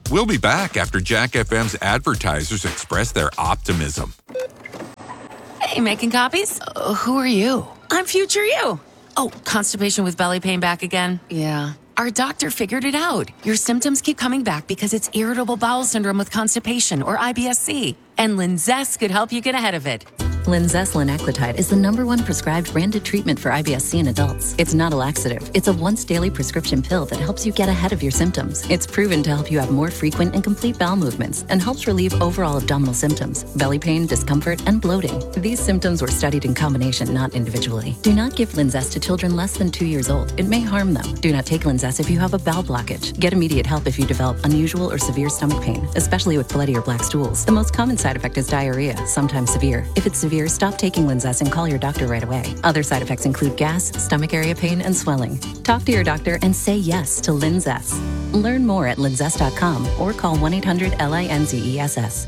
We'll be back after Jack FM's advertisers express their optimism. Hey, making copies? Who are you? I'm future you. Oh, constipation with belly pain back again? Yeah. Our doctor figured it out. Your symptoms keep coming back because it's irritable bowel syndrome with constipation, or IBS-C. And Linzess could help you get ahead of it. Linzess linaclotide is the #1 prescribed branded treatment for IBS-C in adults. It's not a laxative. It's a once-daily prescription pill that helps you get ahead of your symptoms. It's proven to help you have more frequent and complete bowel movements and helps relieve overall abdominal symptoms, belly pain, discomfort, and bloating. These symptoms were studied in combination, not individually. Do not give Linzess to children less than 2 years old. It may harm them. Do not take Linzess if you have a bowel blockage. Get immediate help if you develop unusual or severe stomach pain, especially with bloody or black stools. The most common side effect is diarrhea, sometimes severe. If it's severe, stop taking Linzess and call your doctor right away. Other side effects include gas, stomach area pain, and swelling. Talk to your doctor and say yes to Linzess. Learn more at linzess.com or call 1-800-LINZESS.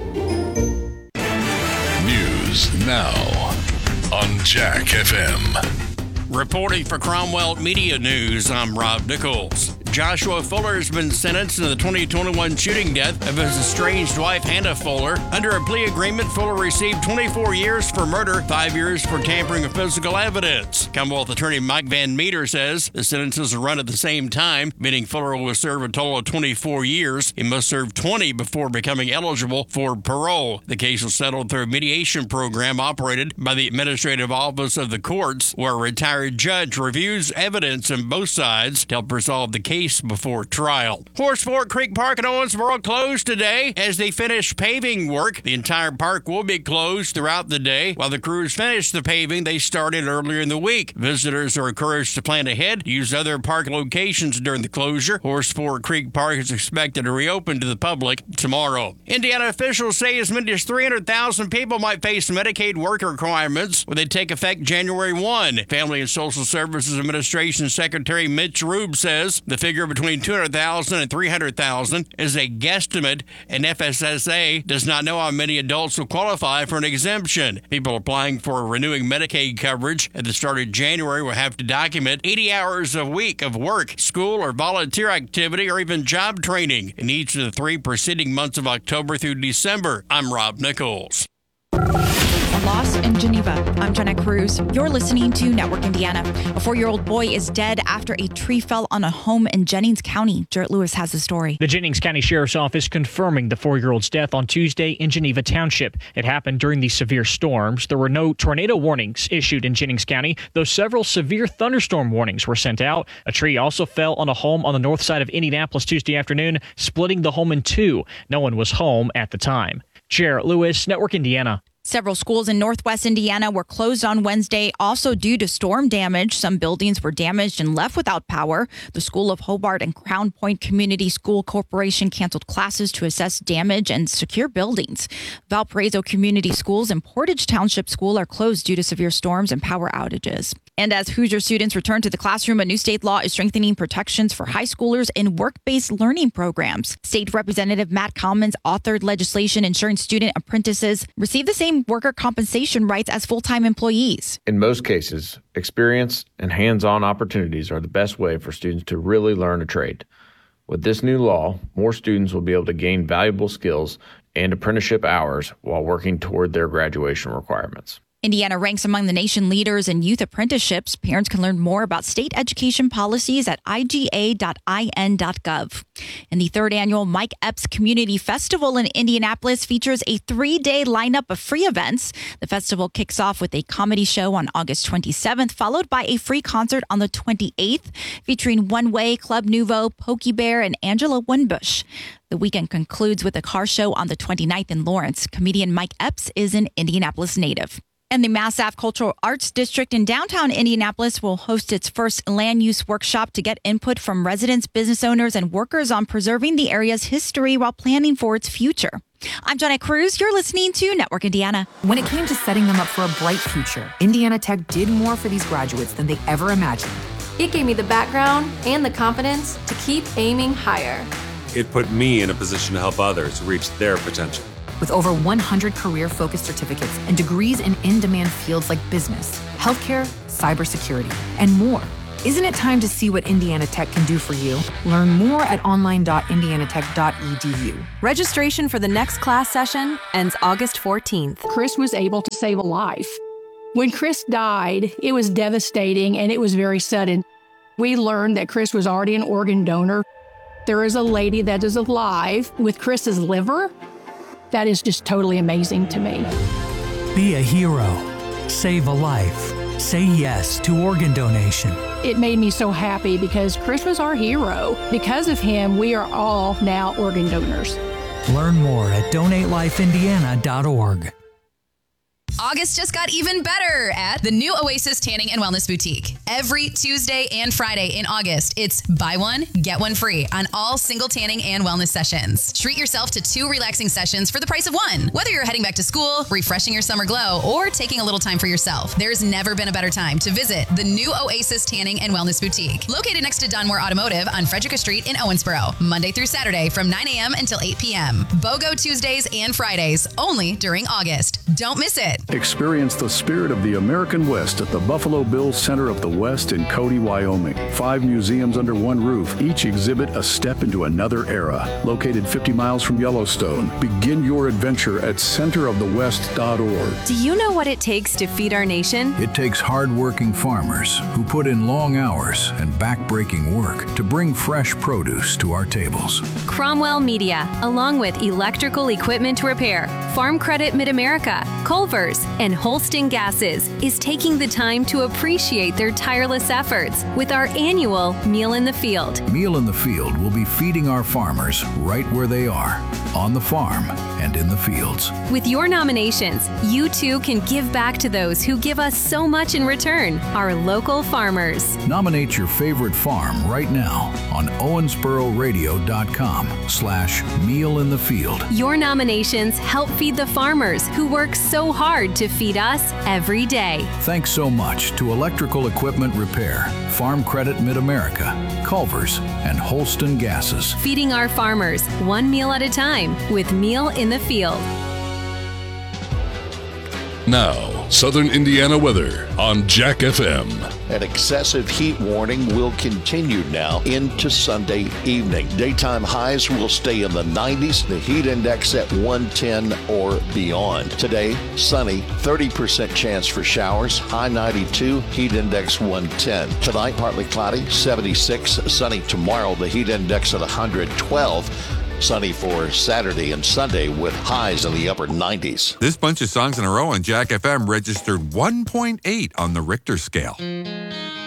News now on Jack FM. Reporting for Cromwell Media News, I'm Rob Nichols. Joshua Fuller has been sentenced in the 2021 shooting death of his estranged wife, Hannah Fuller. Under a plea agreement, Fuller received 24 years for murder, 5 years for tampering with physical evidence. Commonwealth attorney Mike Van Meter says the sentences are run at the same time, meaning Fuller will serve a total of 24 years. He must serve 20 before becoming eligible for parole. The case was settled through a mediation program operated by the Administrative Office of the Courts, where a retired judge reviews evidence on both sides to help resolve the case before trial. Horseford Creek Park in Owensboro closed today as they finish paving work. The entire park will be closed throughout the day while the crews finish the paving they started earlier in the week. Visitors are encouraged to plan ahead, use other park locations during the closure. Horseford Creek Park is expected to reopen to the public tomorrow. Indiana officials say as many as 300,000 people might face Medicaid work requirements when they take effect January 1. Family and Social Services Administration Secretary Mitch Rube says the figure between 200,000 and 300,000 is a guesstimate, and FSSA does not know how many adults will qualify for an exemption. People applying for renewing Medicaid coverage at the start of January will have to document 80 hours a week of work, school, or volunteer activity, or even job training in each of the 3 preceding months of October through December. I'm Rob Nichols. Loss in Geneva. I'm Jenna Cruz. You're listening to Network Indiana. A 4-year-old boy is dead after a tree fell on a home in Jennings County. Jarrett Lewis has the story. The Jennings County Sheriff's Office confirming the 4-year-old's death on Tuesday in Geneva Township. It happened during the severe storms. There were no tornado warnings issued in Jennings County, though several severe thunderstorm warnings were sent out. A tree also fell on a home on the north side of Indianapolis Tuesday afternoon, splitting the home in two. No one was home at the time. Jarrett Lewis, Network Indiana. Several schools in northwest Indiana were closed on Wednesday, also due to storm damage. Some buildings were damaged and left without power. The School of Hobart and Crown Point Community School Corporation canceled classes to assess damage and secure buildings. Valparaiso Community Schools and Portage Township School are closed due to severe storms and power outages. And as Hoosier students return to the classroom, a new state law is strengthening protections for high schoolers in work-based learning programs. State Representative Matt Commons authored legislation ensuring student apprentices receive the same worker compensation rights as full-time employees. In most cases, experience and hands-on opportunities are the best way for students to really learn a trade. With this new law, more students will be able to gain valuable skills and apprenticeship hours while working toward their graduation requirements. Indiana ranks among the nation leaders in youth apprenticeships. Parents can learn more about state education policies at iga.in.gov. And the 3rd annual Mike Epps Community Festival in Indianapolis features a 3-day lineup of free events. The festival kicks off with a comedy show on August 27th, followed by a free concert on the 28th, featuring One Way, Club Nouveau, Pokey Bear, and Angela Winbush. The weekend concludes with a car show on the 29th in Lawrence. Comedian Mike Epps is an Indianapolis native. And the Mass Ave Cultural Arts District in downtown Indianapolis will host its first land use workshop to get input from residents, business owners, and workers on preserving the area's history while planning for its future. I'm Jenna Cruz. You're listening to Network Indiana. When it came to setting them up for a bright future, Indiana Tech did more for these graduates than they ever imagined. It gave me the background and the confidence to keep aiming higher. It put me in a position to help others reach their potential. With over 100 career-focused certificates and degrees in in-demand fields like business, healthcare, cybersecurity, and more, Isn't it time to see what Indiana Tech can do for you? Learn more at online.indianatech.edu. Registration for the next class session ends August 14th. Chris was able to save a life. When Chris died, it was devastating and it was very sudden. We learned that Chris was already an organ donor. There is a lady that is alive with Chris's liver. That is just totally amazing to me. Be a hero. Save a life. Say yes to organ donation. It made me so happy because Chris was our hero. Because of him, we are all now organ donors. Learn more at donatelifeindiana.org. August just got even better at the new Oasis Tanning and Wellness Boutique. Every Tuesday and Friday in August, it's buy one, get one free on all single tanning and wellness sessions. Treat yourself to 2 relaxing sessions for the price of 1. Whether you're heading back to school, refreshing your summer glow, or taking a little time for yourself, there's never been a better time to visit the new Oasis Tanning and Wellness Boutique, located next to Dunmore Automotive on Frederica Street in Owensboro, Monday through Saturday from 9 a.m. until 8 p.m. BOGO Tuesdays and Fridays, only during August. Don't miss it. Experience the spirit of the American West at the Buffalo Bills Center of the West in Cody, Wyoming. 5 museums under one roof, each exhibit a step into another era. Located 50 miles from Yellowstone, begin your adventure at centerofthewest.org. Do you know what it takes to feed our nation? It takes hard-working farmers who put in long hours and back-breaking work to bring fresh produce to our tables. Cromwell Media, along with Electrical Equipment Repair, Farm Credit Mid-America, Culver's, and Holston Gases, is taking the time to appreciate their tireless efforts with our annual Meal in the Field. Meal in the Field will be feeding our farmers right where they are, on the farm and in the fields. With your nominations, you too can give back to those who give us so much in return, our local farmers. Nominate your favorite farm right now on owensbororadio.com/Meal in the Field. Your nominations help feed the farmers who work so hard to feed us every day. Thanks so much to Electrical Equipment Repair, Farm Credit Mid-America, Culver's, and Holston Gases. Feeding our farmers one meal at a time with Meal in the Field. Now, Southern Indiana weather on Jack FM. An excessive heat warning will continue now into Sunday evening. Daytime highs will stay in the 90s, the heat index at 110 or beyond. Today, sunny, 30% chance for showers, high 92, heat index 110. Tonight, partly cloudy, 76, sunny tomorrow, the heat index at 112. Sunny for Saturday and Sunday with highs in the upper 90s. This bunch of songs in a row on Jack FM registered 1.8 on the Richter scale.